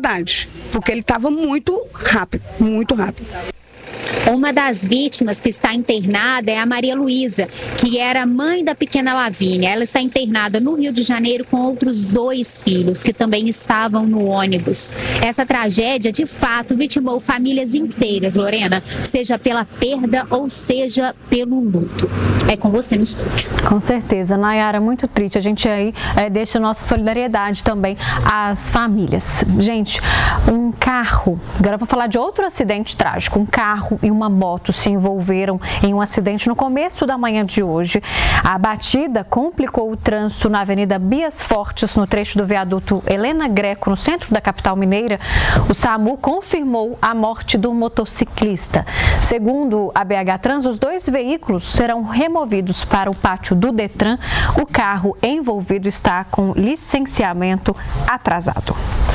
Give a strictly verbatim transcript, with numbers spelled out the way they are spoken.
gravidade, porque ele estava muito rápido, muito rápido. Uma das vítimas que está internada é a Maria Luísa, que era mãe da pequena Lavínia. Ela está internada no Rio de Janeiro com outros dois filhos, que também estavam no ônibus. Essa tragédia, de fato, vitimou famílias inteiras, Lorena, seja pela perda ou seja pelo luto. É com você no estúdio. Com certeza, Nayara, muito triste. A gente aí é, deixa nossa solidariedade também às famílias. Gente, um carro, agora eu vou falar de outro acidente trágico, um carro e uma moto se envolveram em um acidente no começo da manhã de hoje. A batida complicou o trânsito na Avenida Bias Fortes, no trecho do viaduto Helena Greco, no centro da capital mineira. O SAMU confirmou a morte do motociclista. Segundo a B H Trans, os dois veículos serão removidos para o pátio do Detran. O carro envolvido está com licenciamento atrasado.